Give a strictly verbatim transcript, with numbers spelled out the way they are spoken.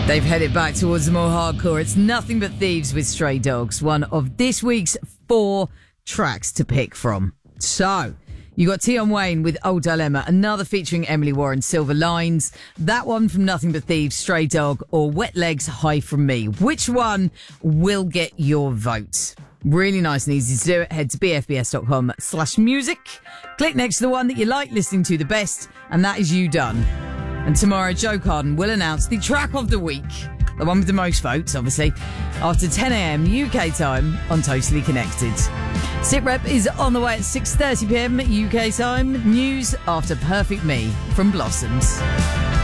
They've headed back towards the more hardcore. It's Nothing But Thieves with Stray Dogs, one of this week's four tracks to pick from. So, you got Tion Wayne with Old Dilemma, another featuring Emily Warren, Silver Lines, that one from Nothing But Thieves, Stray Dog, or Wet Legs, High From Me. Which one will get your vote? Really nice and easy to do it. Head to bfbs.com slash music. Click next to the one that you like listening to the best, and that is you done. And tomorrow, Joe Carden will announce the track of the week, the one with the most votes, obviously, after ten a.m. U K time on Totally Connected. Sit Rep is on the way at six thirty p.m. U K time. News after Perfect Me from Blossoms.